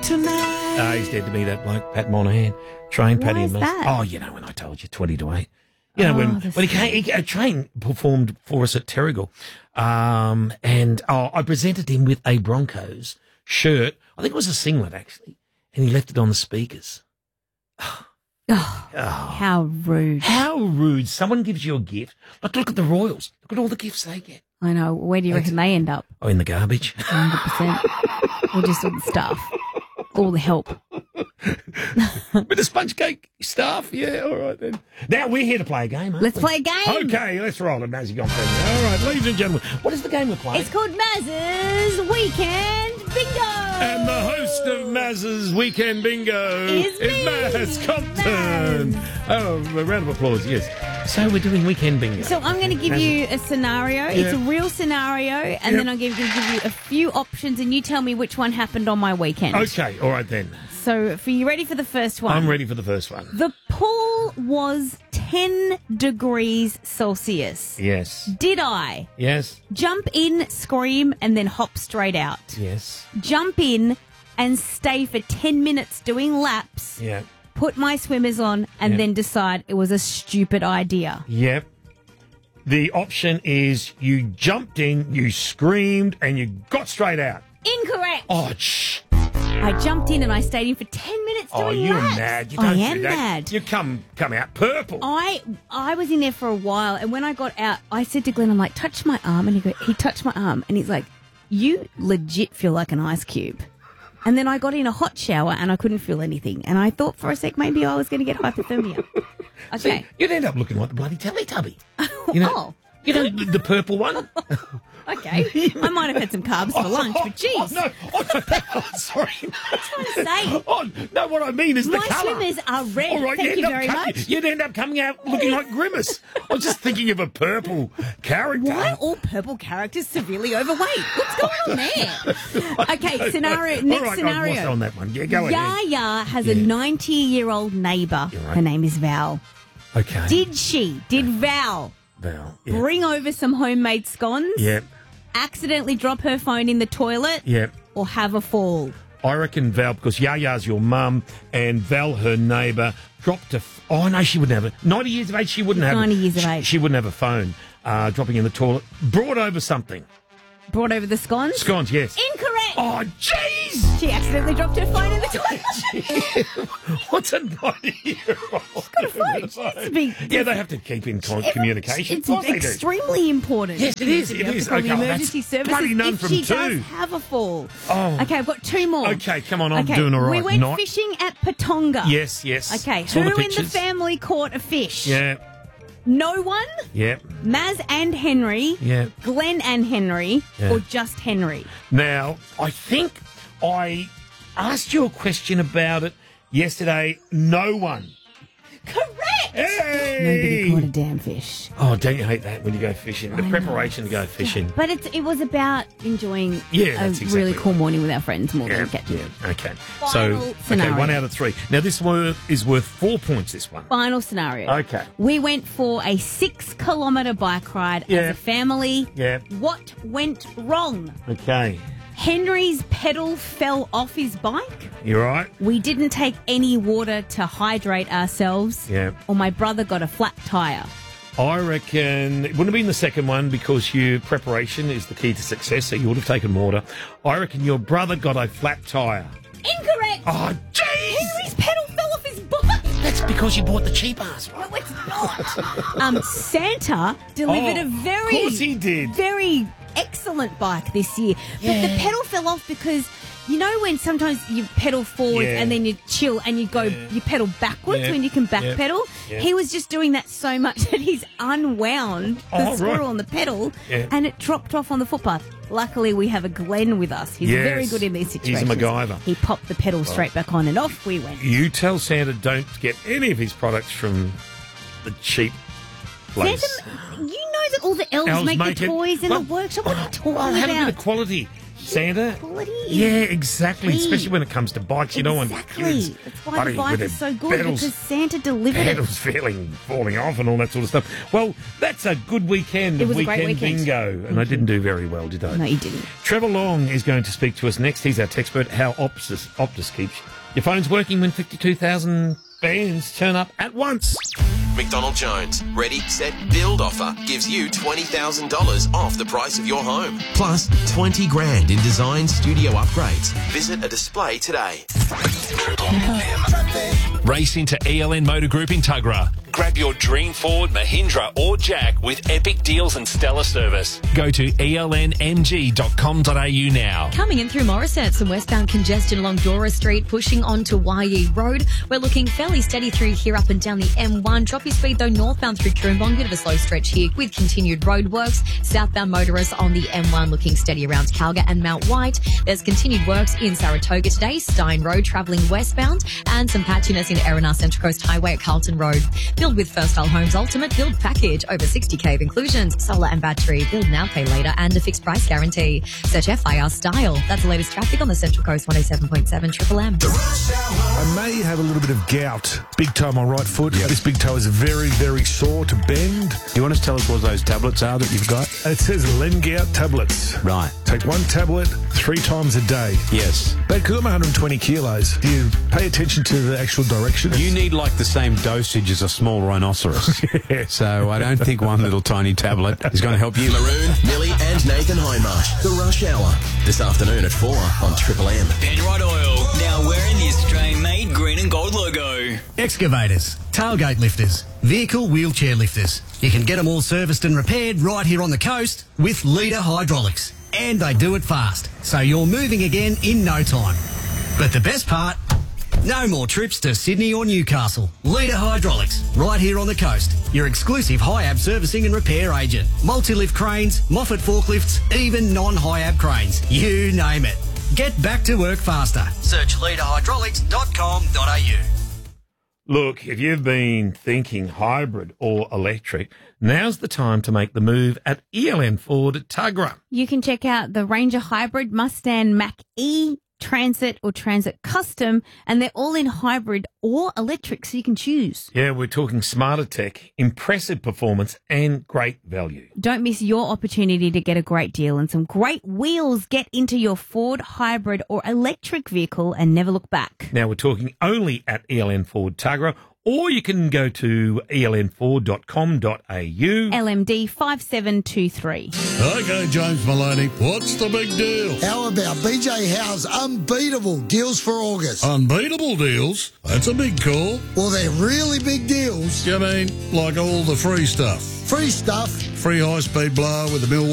tonight. He's dead to me, that bloke, Pat Monahan. Train Paddy and me. that? Oh, you know, when I told you, 20 to 8. You know, when he came, Train performed for us at Terrigal. And I presented him with a Broncos shirt. I think it was a singlet, actually. And he left it on the speakers. How rude. How rude. Someone gives you a gift. Like, look at the Royals. Look at all the gifts they get. I know. Where do you reckon they end up? Oh, in the garbage. 100%. Or just all the stuff. All the help. Bit of sponge cake staff. Yeah, all right then. Now, we're here to play a game, aren't Let's we? play a game. Okay, let's roll it, Mazzy Gone. All right, ladies and gentlemen, what is the game we're playing? It's called Maz's Weekend Bingo. And the host of Maz's Weekend Bingo Is me, Maz Compton. Maz. Oh, a round of applause, yes. So we're doing Weekend Bingo. So I'm going to give you a scenario. Yeah. It's a real scenario, and then I'm going to give you a few options, and you tell me which one happened on my weekend. Okay, all right then. So, you ready for the first one? I'm ready for the first one. The pool was 10 degrees Celsius. Yes. Did I Yes. jump in, scream, and then hop straight out? Yes. Jump in and stay for 10 minutes doing laps, Yeah. put my swimmers on, and then decide it was a stupid idea? Yep. The option is you jumped in, you screamed, and you got straight out. Incorrect. Oh, shh. I jumped in and I stayed in for 10 minutes doing Oh, you're laps. mad. You I don't am do that. mad. You come out purple. I was in there for a while, and when I got out, I said to Glenn, I'm like, touch my arm, and he touched my arm, and he's like, you legit feel like an ice cube. And then I got in a hot shower, and I couldn't feel anything, and I thought for a sec maybe I was going to get hypothermia. Okay. See, you'd end up looking like the bloody Teletubby. You know, Oh. You know the purple one? Okay. I might have had some carbs for lunch, but geez. No. Oh, sorry. trying to say. Oh, no, what I mean is the My colour. swimmers are red. All right, Thank you very much. You'd end up coming out looking like Grimace. I was just thinking of a purple character. Why are all purple characters severely overweight? What's going on there? Okay, scenario. Next All right, scenario. I've lost on that one. Yeah, go ahead. Yaya has a 90-year-old neighbour. You're right. Her name is Val. Okay. Did Val Val. Yeah. bring over some homemade scones? Yep. Accidentally drop her phone in the toilet? Yep. Or have a fall? I reckon Val, because Yaya's your mum, and Val, her neighbour, dropped a... Oh, no, she wouldn't have it. 90 years of age, she wouldn't have 90 years of age. She wouldn't have a phone. Dropping in the toilet. Brought over something. Brought over the scones? Scones, yes. Incorrect! Oh, jeez! She accidentally dropped her phone in the toilet. What's a 90-year-old? She's got a phone. She needs to be- Yeah, they have to keep in communication. It's Of course they do. extremely important. Yes, it is, To it be able to is. call Okay, the well, emergency that's services bloody none if from she two. does have a fall. Oh. Okay, I've got two more. Okay, come on, I'm doing all right. We went Not- fishing at Patonga. Yes, yes. Okay, Saw who the in the pictures. family caught a fish? Yeah, No one? yeah, Maz and Henry? yeah. Glenn and Henry? Yeah. Or just Henry? Now, I think I asked you a question about it yesterday. No one. Correct! Hey! Nobody caught a damn fish. Oh, don't you hate that when you go fishing? The preparation to go fishing. But it was about enjoying Yeah, a that's exactly really cool right. morning with our friends more than catching. Okay. Final So, scenario. okay, 1 out of 3. Now, this one is worth 4 points, this one. Final scenario. Okay. We went for a 6-kilometre bike ride Yeah. as a family. Yeah. What went wrong? Okay. Henry's pedal fell off his bike. You all right? We didn't take any water to hydrate ourselves. Yeah. Or my brother got a flat tyre. I reckon it wouldn't have been the second one because your preparation is the key to success, so you would have taken water. I reckon your brother got a flat tyre. Incorrect! Oh, jeez! Henry's pedal fell off his bike. That's because you bought the cheap ass one. No, it's not. Santa delivered Oh, a very, of course he did. very excellent bike this year. But the pedal fell off because you know when sometimes you pedal forward Yeah. and then you chill and you go you pedal backwards Yeah. when you can back Yeah. pedal. Yeah. He was just doing that so much that he's unwound the Oh, squirrel right. on the pedal Yeah. and it dropped off on the footpath. Luckily, we have a Glenn with us. He's Yes. very good in these He's a situations. MacGyver. He popped the pedal straight back on and off we went. You tell Santa don't get any of his products from the cheap place. Santa, you know that all the elves make the toys in the workshop. What are you talking I'll have a bit about? of quality. Santa? Quality. Yeah, exactly. Especially when it comes to bikes. You don't want kids That's why the bike is so good, because Santa delivered pedals falling off and all that sort of stuff. Well, that's a good weekend. It was a weekend great weekend. bingo. And I didn't do very well, did I? No, you didn't. Trevor Long is going to speak to us next. He's our tech expert. How Optus keeps your phone's working when 52,000 fans turn up at once. McDonald Jones, ready, set, build offer gives you $20,000 off the price of your home. Plus 20 grand in design studio upgrades. Visit a display today. Race into ELN Motor Group in Tuggerah. Grab your dream Ford, Mahindra or Jack with epic deals and stellar service. Go to elnmg.com.au now. Coming in through Morisset, some westbound congestion along Dora Street, pushing on to Waiyi Road. We're looking fairly steady through here up and down the M1. Drop your speed though northbound through Coombong. Bit of a slow stretch here with continued roadworks. Southbound motorists on the M1 looking steady around Calga and Mount White. There's continued works in Saratoga today, Stein Road travelling westbound, and some patchiness in Erina Central Coast Highway at Carlton Road. Build with First Style Homes Ultimate Build Package. Over 60k of inclusions, solar and battery. Build now, pay later, and a fixed price guarantee. Search FIR Style. That's the latest traffic on the Central Coast 107.7 Triple M. I may have a little bit of gout. Big toe on my right foot. Yep. This big toe is very, very sore to bend. You want to tell us what those tablets are that you've got? It says Lengout tablets. Right. Take one tablet 3 times a day. Yes. But because I'm 120 kilos, do you pay attention to the actual directions? You need like the same dosage as a small rhinoceros. Yeah. So I don't think one little tiny tablet is going to help you. Maroon, Millie and Nathan Hindmarsh. The Rush Hour. This afternoon at 4 on Triple M. Penrite Oil, now wearing the Australian-made green and gold logo. Excavators, tailgate lifters, vehicle wheelchair lifters. You can get them all serviced and repaired right here on the coast with Leader Hydraulics. And they do it fast, so you're moving again in no time. But the best part, no more trips to Sydney or Newcastle. Leader Hydraulics, right here on the coast. Your exclusive HIAB servicing and repair agent. Multi-lift cranes, Moffat forklifts, even non-HIAB cranes. You name it. Get back to work faster. Search leaderhydraulics.com.au. Look, if you've been thinking hybrid or electric, now's the time to make the move at ELN Ford at Tuggerah. You can check out the Ranger Hybrid, Mustang Mach-E, Transit or Transit Custom, and they're all in hybrid or electric, so you can choose. Yeah, we're talking smarter tech, impressive performance, and great value. Don't miss your opportunity to get a great deal and some great wheels. Get into your Ford hybrid or electric vehicle and never look back. Now, we're talking only at ELN Ford Tuggerah, or you can go to elnford.com.au. LMD 5723. Okay, James Maloney, what's the big deal? How about BJ Howe's unbeatable deals for August? Unbeatable deals? That's a big call. Well, they're really big deals. You mean like all the free stuff? Free stuff. Free high-speed blower with a mill